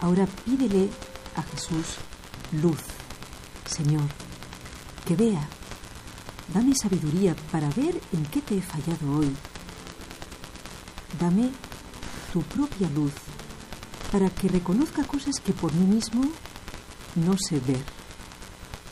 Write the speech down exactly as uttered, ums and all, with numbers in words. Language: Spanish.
Ahora pídele a Jesús luz, Señor, que vea. Dame sabiduría para ver en qué te he fallado hoy. Dame tu propia luz para que reconozca cosas que por mí mismo no sé ver.